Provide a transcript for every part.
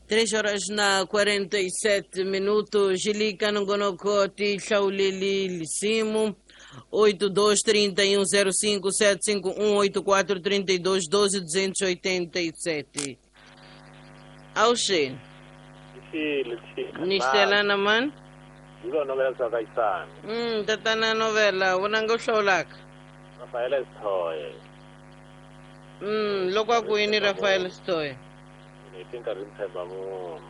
3 horas na 47 minutos. Jilica Nongonocoti, Chaulili, Lissimo. 823105751843221287. Aushe. Nistela naman? Ilo novela sa Kaisan. Tatana novela. Wanang Sholak. Rafael Stoy. Lokwa kuini Rafael Stoy. Nitinka rimthemba mo.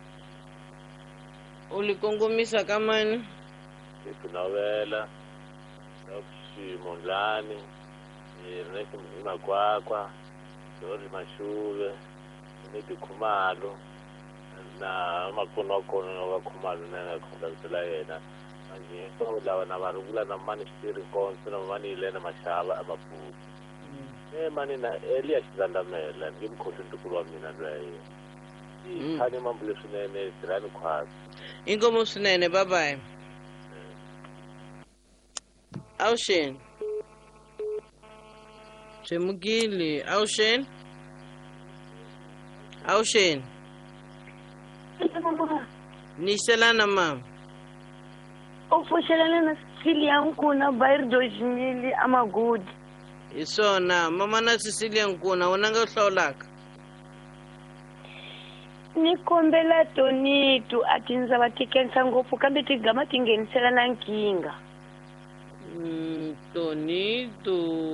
Ulikongomisa kamani? Ito novela. Nokushi Mondlani. Nesi Mkwakwa. George Mashuve. Niti Khumalo. Na makonoko Khumalo na khonda yena. Manje so lawa na varugula na mani stiri konso na mani ile na mashaba amabhuku. Mani na Elias Zandamela ngimkhohle intukulu wami mina leyo. Ikhani mambule swinene tirani khwasi. Inkomo swinene, bye bye. Aushen. Chemugili, Aushen. Aushen. Nishelana mam. Ufushelana na Cecilia Nkuna Bair 2000 amagudi. Isona, mama na Cecilia Nkuna, wananga uhlawulaka. Nikombela Tonitu atinza vatikensa ngopfu kambe tigama tingenisela na nkinga. Tonitu.